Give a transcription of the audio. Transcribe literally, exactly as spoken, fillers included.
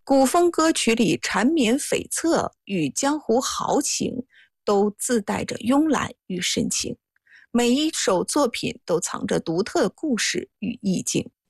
古风歌曲里缠绵悱恻与江湖豪情都自带着慵懒与深情，每一首作品都藏着独特的故事与意境。